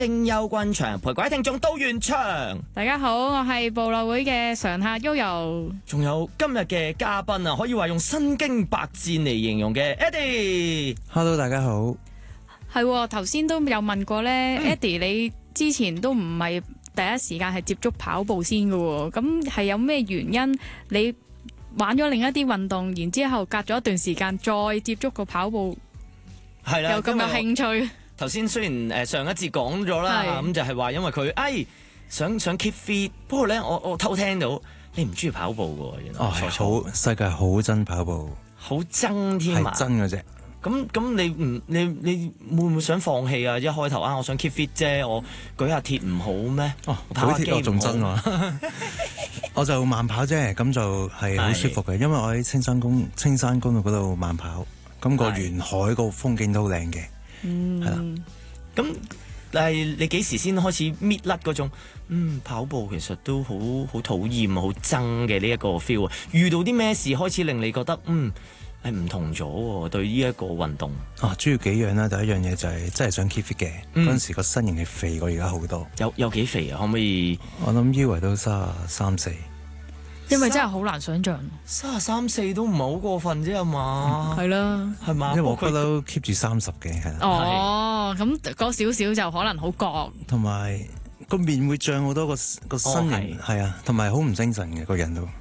丁優軍場陪各位聽眾到完場。 大家好，我係部落會嘅常客 Yoyo， 仲有今日嘅嘉賓啊，可以話用身經百戰嚟形容嘅 Eddie。Hello， 大家好。 係頭先都有問過咧，Eddie 你之前都唔係第一時間係接觸跑步先嘅喎，咁係有咩原因你玩咗另一啲運動，然之後隔咗一段時間再接觸個跑步， 係啦， 又咁有興趣？ 頭先雖然上一節講咗啦，咁就係話因為佢想 keep fit， 不過咧我偷聽到你唔中意跑步嘅，原來好世界好憎跑步， 好憎添啊， 係真嘅啫。 咁你會唔會想放棄啊？一開頭我想 keep fit 啫，我舉下鐵唔好咩？ 舉鐵我仲憎喎，我就慢跑啫，咁就係好舒服嘅，因為我喺青山公路嗰度慢跑，咁個沿海個風景都好靚嘅。係啦， 咁但係你幾時先開始搣甩嗰種跑步其實都好討厭好憎嘅呢一個 feel 啊？遇到啲咩事開始令你覺得係唔同咗喎？對呢一個運動主要幾樣啦。第一樣嘢就係真係想 keep fit 嘅，嗰陣時個身形係肥過而家好多。 有幾肥啊？可唔可以？ 我諗腰圍都33、4。 因為真係好難想像 33、4都唔係好過分啫嘛， 係啦， 係嘛？因為我不嬲 keep 住30嘅，係啦。咁嗰少少就可能好覺， 同埋個面會脹好多，個身形係啊，同埋好唔精神嘅個人都。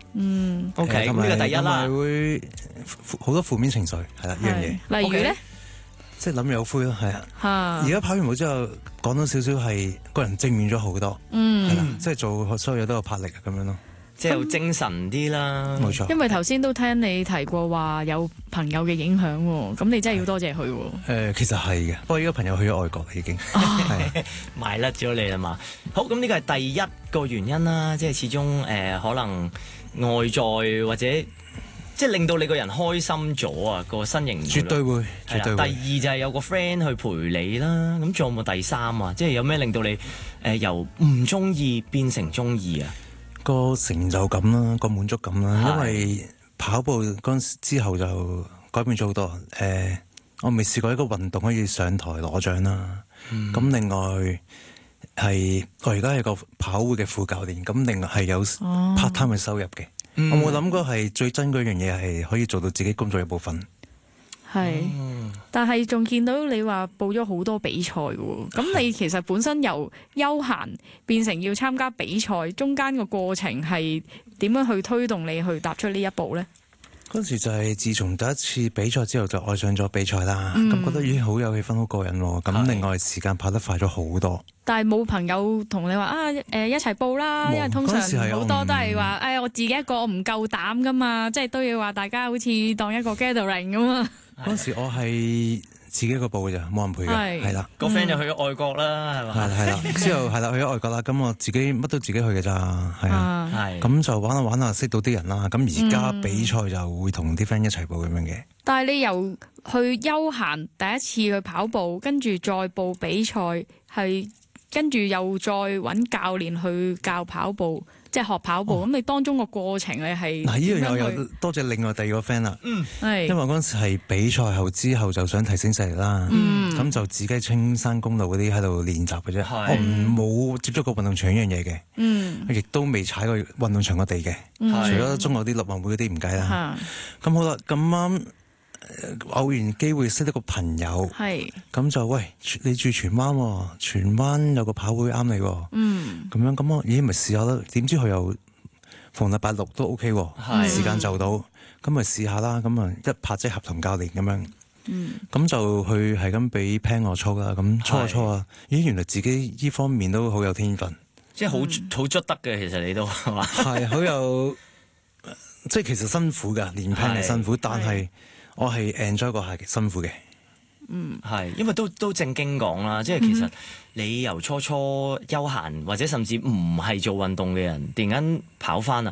OK， 咁呢個第一啦。同埋會好多負面情緒，係啦呢樣嘢。 例如咧， 即係諗有灰咯，係啊。而家跑完步之後，講到少少係個人正面咗好多，係啦，即係做所有嘢都有魄力咁樣咯。 即係精神啲啦， 冇錯。 因為頭先都聽你提過話有朋友嘅影響喎，咁你真係要多謝佢喎。 其實係嘅，不過呢個朋友去咗外國已經賣甩咗你啦嘛。好，咁呢個係第一個原因啦，即係始終可能外在或者即係令到你個人開心咗啊，個身形絕對會。 第二就係有個 friend 去陪你啦。咁仲有冇第三啊？即係有咩令到你由唔中意變成中意啊？ 個成就感啦，個滿足感啦，因為跑步嗰陣時之後就改變咗好多。我未試過一個運動可以上台攞獎啦。咁另外係我而家係個跑會嘅副教練，咁另外係有 part time 嘅收入嘅。我冇諗過係最真嗰樣嘢係可以做到自己工作一部分。 係，但係仲見到你話報咗好多比賽喎，咁你其實本身由休閒變成要參加比賽，中間個過程係點樣去推動你去踏出呢一步呢？ 嗰時就係自從第一次比賽之後就愛上咗比賽啦，咁覺得已經好有氣氛，好過癮喎。咁另外時間跑得快咗好多。但係冇朋友同你話一齊報啦，因為通常好多都係話我自己一個我唔夠膽噶嘛，即係都要話大家好似當一個 gathering 咁啊。 嗰時我係自己一個報嘅咋，冇人陪嘅，係啦。 個 friend 就去咗外國啦，係嘛？ 係啦，之後係啦，去咗外國啦。咁我自己乜都自己去嘅咋，係啊。咁就玩下玩下，識到啲人啦。咁而家比賽就會同啲 friend 一齊報咁樣嘅。 但係你由去休閒第一次去跑步，跟住再報比賽，係跟住又再揾教練去教跑步。即係學跑步，咁你當中個過程你係嗱，呢樣又多謝另外第二個 friend 啦。 係因為嗰陣時係比賽後之後就想提升實力啦。咁就自己青山公路嗰啲喺度練習嘅啫。我冇接觸過運動場呢樣嘢嘅。亦都未踩過運動場個地嘅。除咗中學啲陸運會嗰啲唔計啦。咁好啦，咁啱偶然機會識得個朋友。咁就喂，你住荃灣喎，荃灣有個跑會啱你喎。咁樣咁我咪試下啦。點知佢又逢禮拜六都 OK 喎，時間就到，咁咪試下啦。咁啊一拍即合同教練咁樣。咁就去係咁俾 plan 我操啦。咁操啊，咦原來自己呢方面都好有天分， 即係好捉得嘅。其實你都係嘛？ 係好有，即係其實辛苦㗎，練 plan 係辛苦，但係我係 enjoy 過係辛苦嘅。 係，因為都正經講啦，即係其實你由初休閒或者甚至唔係做運動嘅人，突然間跑翻啦，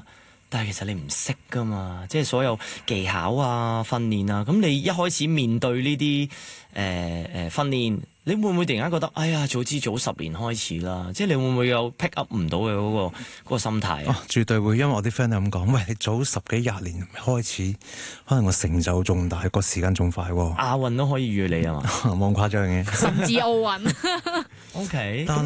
但係其實你唔識噶嘛，即係所有技巧啊、訓練啊，咁你一開始面對呢啲訓練，你會唔會突然間覺得，哎呀，早知早10年開始啦？即係你會唔會有 pick up 唔到嘅嗰個心態啊？ 絕對會，因為我啲 friend 係咁講，喂，你早10幾20年開始，可能個成就仲大，個時間仲快喎。 亞運都可以預你啊嘛， 冇咁誇張嘅。 甚至奧運。 OK， 但